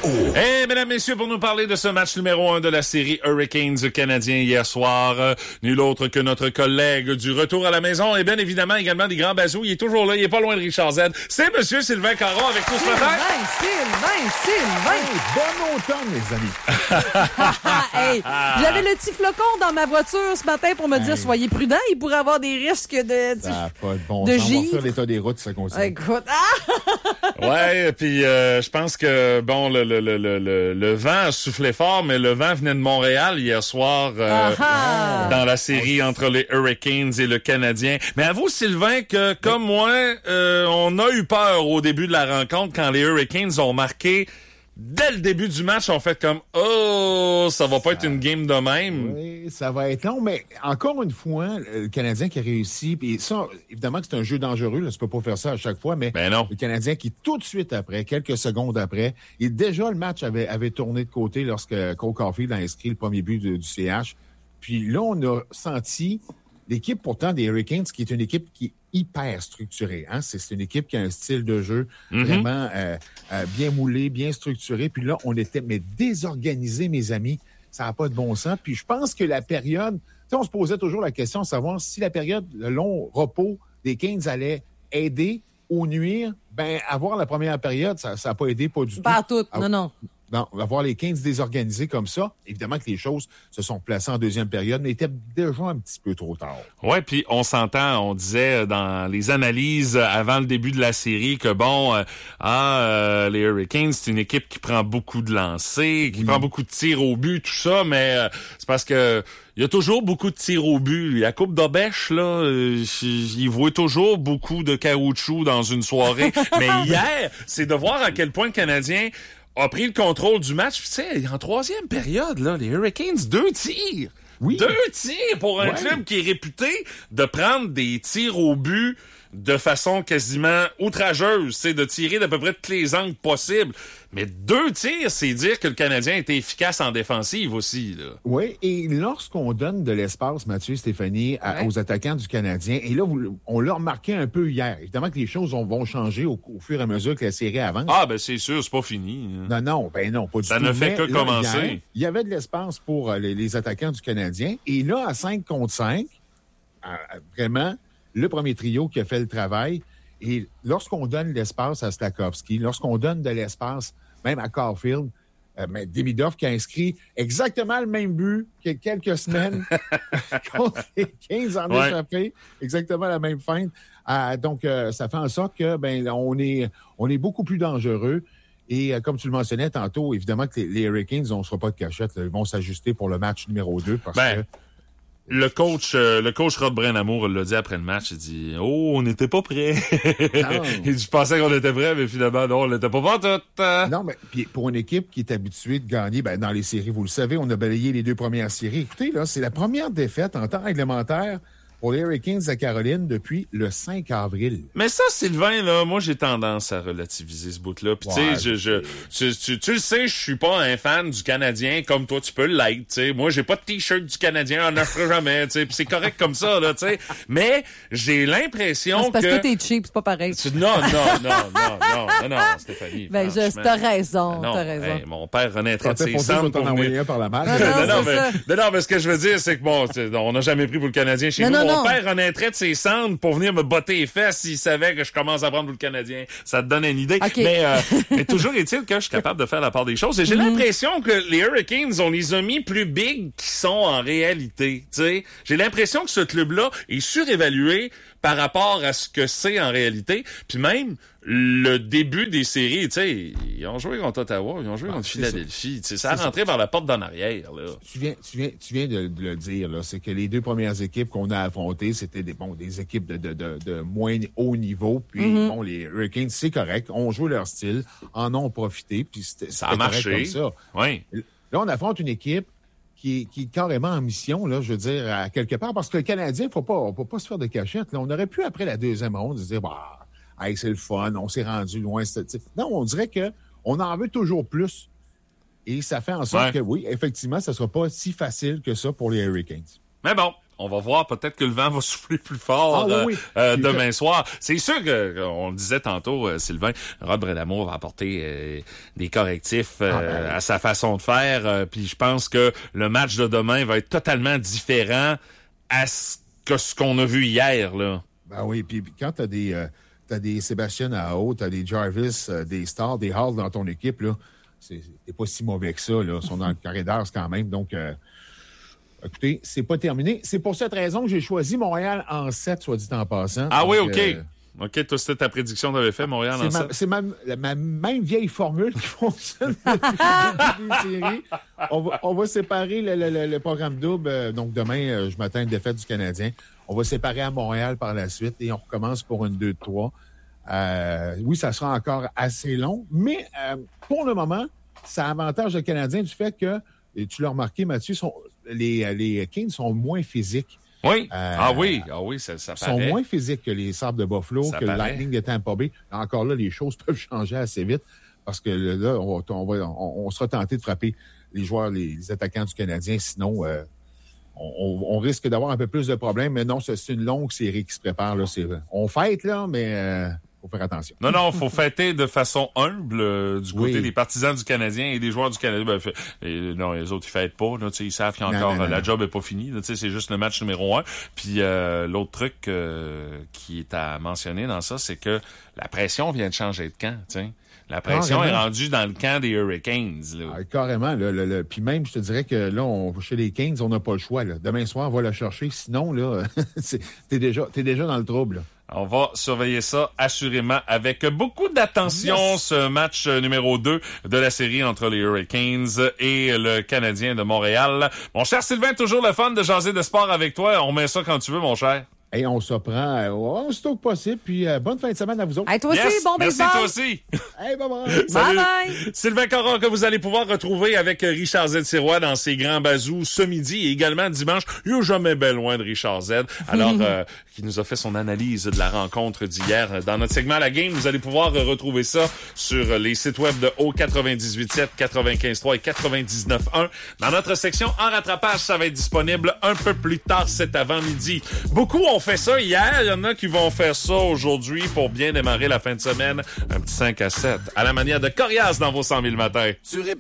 Hey, mesdames, messieurs, pour nous parler de ce match numéro 1 de la série Hurricanes canadiens hier soir, nul autre que notre collègue du retour à la maison et bien évidemment également des grands bazous. Il est toujours là, il est pas loin de Richard Z. C'est monsieur Sylvain Caron avec nous ce matin. Sylvain! Bon automne, les amis! Hey, j'avais le petit flocon dans ma voiture ce matin pour me dire, soyez prudents, il pourrait avoir des risques de Pas de bon de sens. On va givre. faire l'état des routes, ça concerne. Écoute, Ouais, puis je pense que bon le vent a soufflé fort, mais le vent venait de Montréal hier soir dans la série entre les Hurricanes et le Canadien. Mais avoue Sylvain que comme moi, on a eu peur au début de la rencontre quand les Hurricanes ont marqué. Dès le début du match, on fait comme « Oh, ça va pas être une game de même. » Oui, ça va être long, mais encore une fois, le Canadien qui a réussi, puis ça, évidemment que c'est un jeu dangereux, là, tu peux pas faire ça à chaque fois, mais Ben non. le Canadien qui, tout de suite après, quelques secondes après, et déjà le match avait tourné de côté lorsque Cole Caulfield a inscrit le premier but du CH. Puis là, on a senti l'équipe pourtant des Hurricanes, qui est une équipe qui est hyper structurée. Hein? C'est une équipe qui a un style de jeu vraiment bien moulé, bien structuré. Puis là, on était désorganisés, mes amis. Ça n'a pas de bon sens. Puis je pense que la période... Tu sais, on se posait toujours la question de savoir si la période, le long repos des Canes allait aider ou nuire. Ben, avoir la première période, ça n'a pas aidé, pas du tout. pas à tout, non. Non, avoir les 15 désorganisés comme ça, évidemment que les choses se sont placées en deuxième période, mais étaient déjà un petit peu trop tard. Ouais, puis on s'entend, on disait dans les analyses avant le début de la série que bon, les Hurricanes, c'est une équipe qui prend beaucoup de lancers, qui prend beaucoup de tirs au but, tout ça, mais c'est parce que il y a toujours beaucoup de tirs au but. La coupe d'Obèche, là, il voit toujours beaucoup de caoutchouc dans une soirée. Mais hier, c'est de voir à quel point le Canadien a pris le contrôle du match. Puis, tu sais, en troisième période, là, les Hurricanes, 2 tirs. Oui. 2 tirs pour un club qui est réputé de prendre des tirs au but de façon quasiment outrageuse. C'est de tirer d'à peu près tous les angles possibles. Mais 2 tirs, c'est dire que le Canadien était efficace en défensive aussi, là. Oui, et lorsqu'on donne de l'espace, Mathieu, Stéphanie, aux attaquants du Canadien, et là, on l'a remarqué un peu hier. Évidemment que les choses vont changer au fur et à mesure que la série avance. Ah, ben c'est sûr, c'est pas fini. Non, pas du tout. Ça ne fait que là, commencer. Hier, il y avait de l'espace pour les attaquants du Canadien. Et là, à 5 contre 5, vraiment, le premier trio qui a fait le travail. Et lorsqu'on donne l'espace à Slafkovský, lorsqu'on donne de l'espace même à Caulfield, Demidov qui a inscrit exactement le même but qu'il y a quelques semaines contre les 15 en échappé, exactement la même feinte. Donc, ça fait en sorte que on est beaucoup plus dangereux. Et comme tu le mentionnais tantôt, évidemment que les Hurricanes, on ne sera pas de cachette. Là, ils vont s'ajuster pour le match numéro 2 parce que... Le coach Rod Brennamour l'a dit après le match, il dit « Oh, on n'était pas prêts. » Il dit « Je pensais qu'on était prêts, mais finalement, non, on n'était pas tout. » Non, mais puis pour une équipe qui est habituée de gagner dans les séries, vous le savez, on a balayé les 2 premières séries. Écoutez, là, c'est la première défaite en temps réglementaire pour les Hurricanes à Caroline depuis le 5 avril. Mais ça, Sylvain, là, moi, j'ai tendance à relativiser ce bout-là. Puis, tu sais, tu le sais, je suis pas un fan du Canadien comme toi, tu peux l'être, tu sais. Moi, j'ai pas de T-shirt du Canadien, on n'en fera jamais, tu sais. Puis c'est correct comme ça, là, tu sais. Mais j'ai l'impression c'est parce que t'es cheap, c'est pas pareil. Non, Stéphanie. T'as raison, non, t'as raison. Hey, mon père renaîtrait de ses cendres pour venir... par la malle. Non, mais ce que je veux dire, c'est que bon, on n'a jamais pris pour le Canadien chez nous. Mon père renaîtrait de ses cendres pour venir me botter les fesses s'il savait que je commence à prendre pour le Canadien. Ça te donne une idée. Okay. Mais toujours est-il que je suis capable de faire la part des choses. Et j'ai l'impression que les Hurricanes, on les a mis plus big qu'ils sont en réalité. T'sais. J'ai l'impression que ce club-là est surévalué par rapport à ce que c'est en réalité. Puis même, le début des séries, tu sais, ils ont joué contre Ottawa, ils ont joué contre Philadelphie. Ça a rentré par la porte d'en arrière, là. Tu viens de le dire, là. C'est que les 2 premières équipes qu'on a affrontées, c'était des équipes de moins haut niveau. Puis, les Hurricanes, c'est correct. On joue leur style, en ont profité. Puis ça a marché. Comme ça. Oui. Là, on affronte une équipe qui est carrément en mission, là, je veux dire, à quelque part. Parce que le Canadien, on peut pas se faire de cachette. Là. On aurait pu, après la deuxième ronde, se dire, hey, c'est le fun, on s'est rendu loin. Non, on dirait que on en veut toujours plus. Et ça fait en sorte que, oui, effectivement, ça sera pas si facile que ça pour les Hurricanes. Mais bon, on va voir, peut-être que le vent va souffler plus fort demain soir. C'est sûr que, on le disait tantôt, Sylvain, Rod Brind'Amour va apporter des correctifs à sa façon de faire. Puis je pense que le match de demain va être totalement différent à ce qu'on a vu hier, là. Ben oui, puis quand t'as des Sébastien Aho, t'as des Jarvis, des Stars, des Hall dans ton équipe, là, c'est pas si mauvais que ça, là. Ils sont dans le carré d'heure quand même. Donc, écoutez, c'est pas terminé. C'est pour cette raison que j'ai choisi Montréal en 7, soit dit en passant. Ah donc, oui, OK. OK, toi, c'était ta prédiction que t'avais fait, Montréal en 7. C'est ma même vieille formule qui fonctionne depuis les séries. On va séparer le programme double. Donc, demain, je m'attends à une défaite du Canadien. On va séparer à Montréal par la suite et on recommence pour une 2-3. Oui, ça sera encore assez long, mais pour le moment, ça avantage le Canadien du fait que, et tu l'as remarqué, Mathieu, les Kings sont moins physiques. Oui. Oui, ça paraît. Sont moins physiques que les Sabres de Buffalo, ça que paraît. le Lightning de Tampa Bay. Encore là, les choses peuvent changer assez vite parce que là, on sera tenté de frapper les joueurs, les attaquants du Canadien. Sinon, on risque d'avoir un peu plus de problèmes. Mais non, c'est une longue série qui se prépare. Là. On fête, là, mais faut faire attention. Non, faut fêter de façon humble du côté des partisans du Canadien et des joueurs du Canadien. Non, les autres, ils fêtent pas. Là, ils savent qu'encore la job est pas finie. Là, c'est juste le match numéro 1. Puis l'autre truc qui est à mentionner dans ça, c'est que la pression vient de changer de camp. T'sais. La pression est rendue dans le camp des Hurricanes. Là. Carrément. Puis même, je te dirais que là, chez les Kings, on n'a pas le choix. Là. Demain soir, on va le chercher. Sinon, là, t'es déjà dans le trouble. Là. On va surveiller ça assurément avec beaucoup d'attention, ce match numéro 2 de la série entre les Hurricanes et le Canadien de Montréal. Mon cher Sylvain, toujours le fun de jaser de sport avec toi. On met ça quand tu veux, mon cher. Et on se prend aussitôt que possible. Puis bonne fin de semaine à vous autres. Hey, toi aussi, bon baseball. Merci, toi aussi. Hey, bye-bye. Salut. Bye-bye. Sylvain Caron, que vous allez pouvoir retrouver avec Richard Z. Sirois dans ses grands bazous ce midi et également dimanche. Il n'est jamais bien loin de Richard Z. Alors, qui nous a fait son analyse de la rencontre d'hier. Dans notre segment La Game, vous allez pouvoir retrouver ça sur les sites web de O98.7, 95.3 et 99.1. Dans notre section En rattrapage, ça va être disponible un peu plus tard cet avant-midi. Beaucoup ont fait ça hier. Il y en a qui vont faire ça aujourd'hui pour bien démarrer la fin de semaine. Un petit 5 à 7 à la manière de Corias dans vos 100 000 matins. Tu répètes